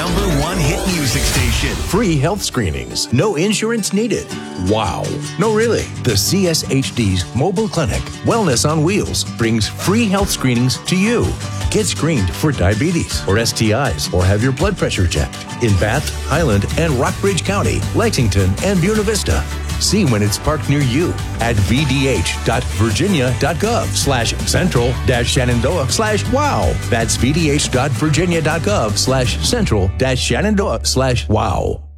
#1 hit music station. Free health screenings. No insurance needed. Wow. No, really. The CSHD's mobile clinic, Wellness on Wheels, brings free health screenings to you. Get screened for diabetes or STIs or have your blood pressure checked in Bath, Highland, and Rockbridge County, Lexington, and Buena Vista. See when it's parked near you at vdh.virginia.gov/central-shenandoah/wow. That's vdh.virginia.gov/central-shenandoah/wow.